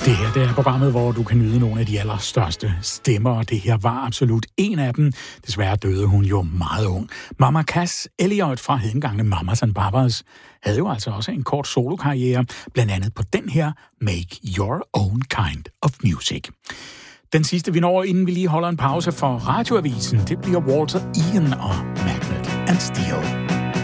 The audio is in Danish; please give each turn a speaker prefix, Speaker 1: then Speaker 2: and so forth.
Speaker 1: Det her, det er programmet, hvor du kan nyde nogle af de allerstørste stemmer, og det her var absolut en af dem. Desværre døde hun jo meget ung. Mama Cass Elliot fra hedengangne Mamas and Papas havde jo altså også en kort solokarriere, blandt andet på den her Make Your Own Kind of Music. Den sidste, vi når, inden vi lige holder en pause for radioavisen, det bliver Walter Egan og Magnet and Steel.